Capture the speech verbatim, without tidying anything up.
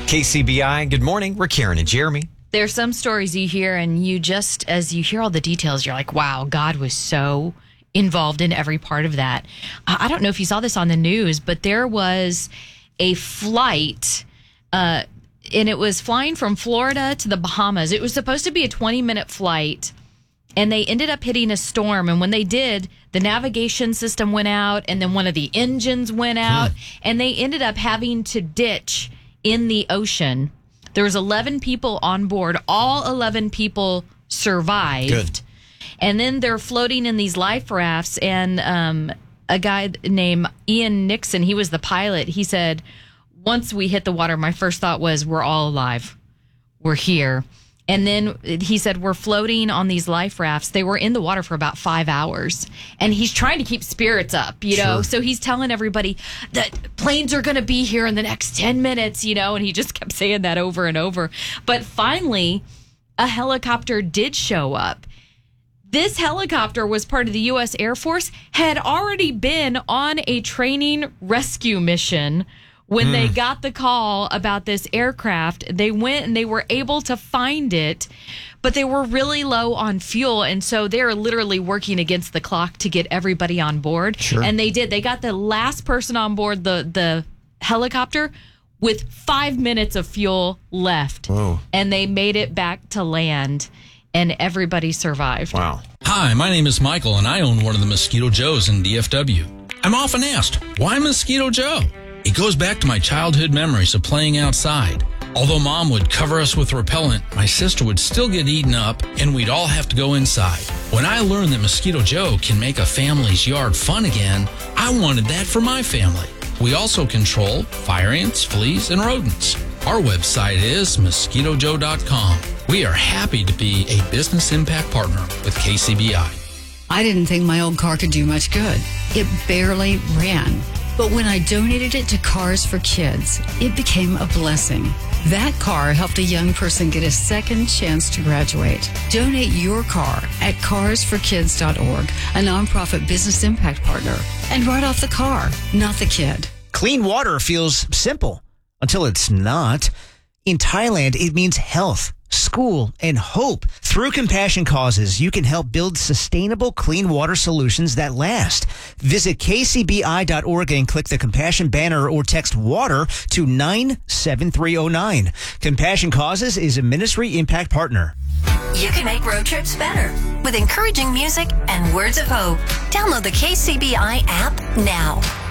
K C B I, good morning. We're Karen and Jeremy. There's some stories you hear, and you just, as you hear all the details, you're like, wow, God was so involved in every part of that. I don't know if you saw this on the news, but there was a flight, uh, and it was flying from Florida to the Bahamas. It was supposed to be a twenty-minute flight, and they ended up hitting a storm. And when they did, the navigation system went out, and then one of the engines went out, hmm. and they ended up having to ditch in the ocean. There was eleven people on board. All eleven people survived. Good. And then they're floating in these life rafts. And um, a guy named Ian Nixon, he was the pilot. He said, once we hit the water, my first thought was, we're all alive. We're here. And then he said, we're floating on these life rafts. They were in the water for about five hours. And he's trying to keep spirits up, you know? Sure. So he's telling everybody that planes are going to be here in the next ten minutes, you know? And he just kept saying that over and over. But finally, a helicopter did show up. This helicopter was part of the U S Air Force, had already been on a training rescue mission. When mm. they got the call about this aircraft, they went and they were able to find it, but they were really low on fuel. And so they're literally working against the clock to get everybody on board. Sure. And they did. They got the last person on board the, the helicopter with five minutes of fuel left. Whoa. And they made it back to land, and everybody survived. Wow. Hi, my name is Michael, and I own one of the Mosquito Joes in D F W. I'm often asked, why Mosquito Joe? It goes back to my childhood memories of playing outside. Although Mom would cover us with repellent, my sister would still get eaten up, and we'd all have to go inside. When I learned that Mosquito Joe can make a family's yard fun again, I wanted that for my family. We also control fire ants, fleas, and rodents. Our website is mosquito joe dot com. We are happy to be a business impact partner with K C B I. I didn't think my old car could do much good. It barely ran. But when I donated it to Cars for Kids, it became a blessing. That car helped a young person get a second chance to graduate. Donate your car at cars for kids dot org, a nonprofit business impact partner. And write off the car, not the kid. Clean water feels simple until it's not. In Thailand, it means health, school, and hope. Through Compassion Causes, you can help build sustainable clean water solutions that last. Visit K C B I dot org and click the Compassion banner or text WATER to nine seven three zero nine. Compassion Causes is a ministry impact partner. You can make road trips better with encouraging music and words of hope. Download the K C B I app now.